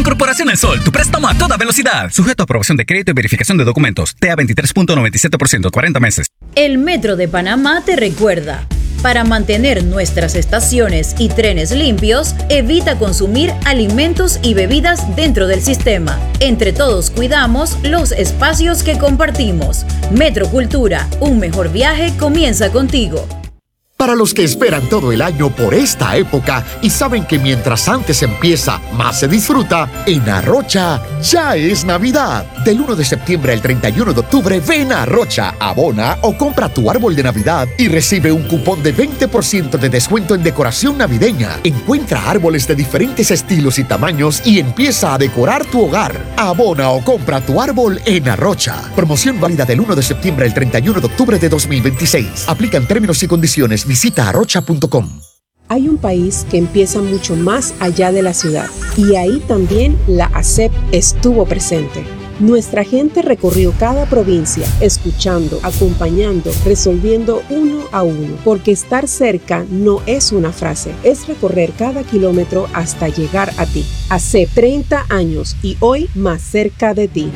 En Corporación El Sol, tu préstamo a toda velocidad. Sujeto a aprobación de crédito y verificación de documentos. TEA 23.97%, 40 meses. El Metro de Panamá te recuerda: para mantener nuestras estaciones y trenes limpios, evita consumir alimentos y bebidas dentro del sistema. Entre todos cuidamos los espacios que compartimos. Metro Cultura, un mejor viaje comienza contigo. Para los que esperan todo el año por esta época y saben que mientras antes empieza, más se disfruta, en Arrocha ya es Navidad. Del 1 de septiembre al 31 de octubre, ven a Arrocha, abona o compra tu árbol de Navidad y recibe un cupón de 20% de descuento en decoración navideña. Encuentra árboles de diferentes estilos y tamaños y empieza a decorar tu hogar. Abona o compra tu árbol en Arrocha. Promoción válida del 1 de septiembre al 31 de octubre de 2026. Aplican términos y condiciones. Visita arrocha.com. Hay un país que empieza mucho más allá de la ciudad y ahí también la ASEP estuvo presente. Nuestra gente recorrió cada provincia, escuchando, acompañando, resolviendo uno a uno, porque estar cerca no es una frase, es recorrer cada kilómetro hasta llegar a ti. ASEP, 30 años y hoy más cerca de ti.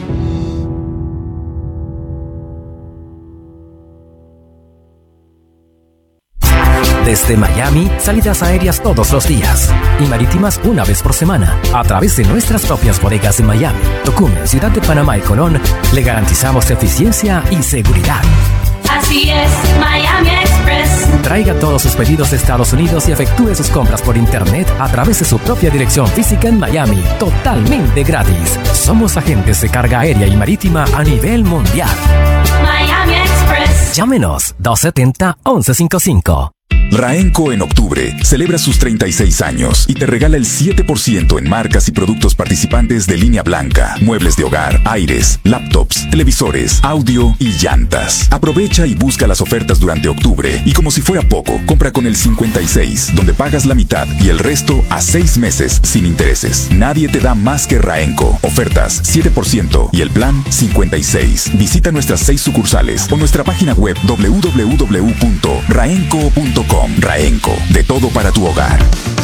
Desde Miami, salidas aéreas todos los días y marítimas una vez por semana a través de nuestras propias bodegas en Miami, Tocumen, Ciudad de Panamá y Colón. Le garantizamos eficiencia y seguridad. Así es, Miami Express. Traiga todos sus pedidos de Estados Unidos y efectúe sus compras por internet a través de su propia dirección física en Miami, totalmente gratis. Somos agentes de carga aérea y marítima a nivel mundial. Miami Express. Llámenos 270-1155. Raenco en octubre celebra sus 36 años y te regala el 7% en marcas y productos participantes de línea blanca, muebles de hogar, aires, laptops, televisores, audio y llantas. Aprovecha y busca las ofertas durante octubre y, como si fuera poco, compra con el 56, donde pagas la mitad y el resto a 6 meses sin intereses. Nadie te da más que Raenco. Ofertas 7% y el plan 56. Visita nuestras 6 sucursales o nuestra página web www.raenco.com. Raenco, de todo para tu hogar.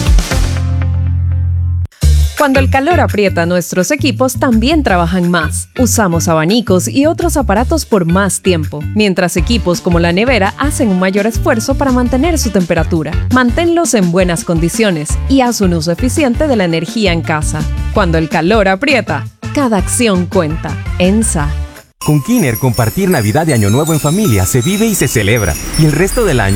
Cuando el calor aprieta, nuestros equipos también trabajan más. Usamos abanicos y otros aparatos por más tiempo, mientras equipos como la nevera hacen un mayor esfuerzo para mantener su temperatura. Manténlos en buenas condiciones y haz un uso eficiente de la energía en casa. Cuando el calor aprieta, cada acción cuenta. ENSA. Con Kiner, compartir Navidad y Año Nuevo en familia se vive y se celebra, y el resto del año